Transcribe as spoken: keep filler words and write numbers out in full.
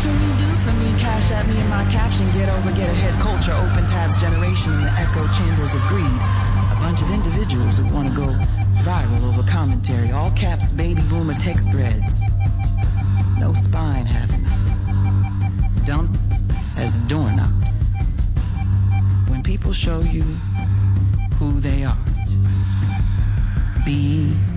can you do for me? Cash at me in my caption. Get over, get ahead. Culture, open tabs, generation in the echo chambers of greed. A bunch of individuals who want to go viral over commentary. All caps, baby boomer text threads. No spine having it. Dumb as doorknobs. When people show you who they are, be